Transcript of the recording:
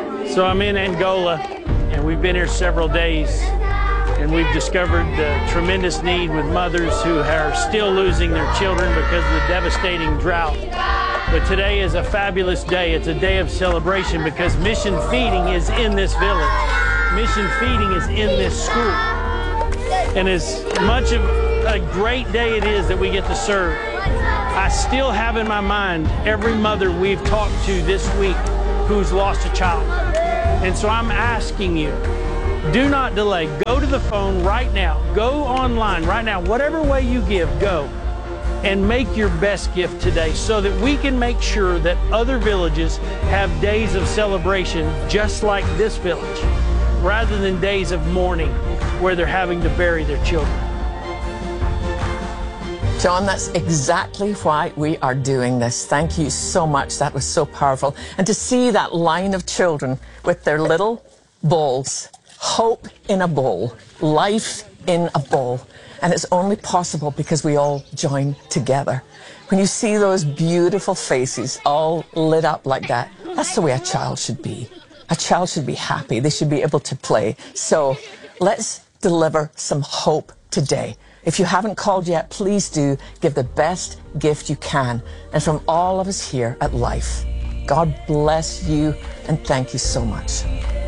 So I'm in Angola, and we've been here several days, and we've discovered the tremendous need with mothers who are still losing their children because of the devastating drought. But today is a fabulous day. It's a day of celebration because Mission Feeding is in this village. Mission Feeding is in this school. And as much of a great day it is that we get to serve, I still have in my mind every mother we've talked to this week who's lost a child. And so I'm asking you, do not delay. Go to the phone right now. Go online right now. Whatever way you give, go. And make your best gift today so that we can make sure that other villages have days of celebration just like this village, rather than days of mourning where they're having to bury their children. John, that's exactly why we are doing this. Thank you so much. That was so powerful. And to see that line of children with their little bowls, hope in a bowl, life in a bowl. And it's only possible because we all join together. When you see those beautiful faces all lit up like that, that's the way a child should be. A child should be happy. They should be able to play. So let's deliver some hope today. If you haven't called yet, please do give the best gift you can. And from all of us here at Life, God bless you and thank you so much.